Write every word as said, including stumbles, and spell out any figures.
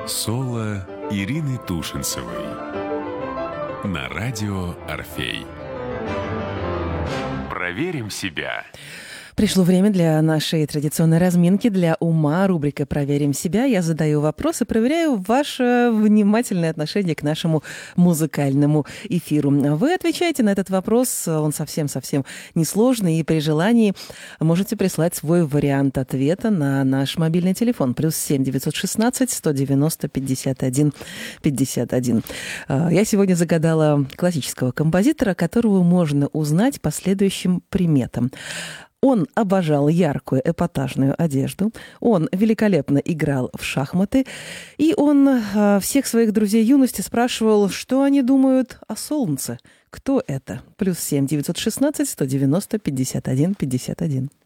Соло Ирины Тушинцевой на радио «Орфей». Проверим себя. Пришло время для нашей традиционной разминки для ума. Рубрика «Проверим себя». Я задаю вопросы, проверяю ваше внимательное отношение к нашему музыкальному эфиру. Вы отвечаете на этот вопрос, он совсем-совсем несложный, и при желании можете прислать свой вариант ответа на наш мобильный телефон. Плюс семь девятьсот шестнадцать сто девяносто пятьдесят один пятьдесят один. Я сегодня загадала классического композитора, которого можно узнать по следующим приметам. Он обожал яркую эпатажную одежду, он великолепно играл в шахматы, и он э, всех своих друзей юности спрашивал, что они думают о солнце. Кто это? Плюс семь девятьсот шестнадцать сто девяносто пятьдесят один пятьдесят один.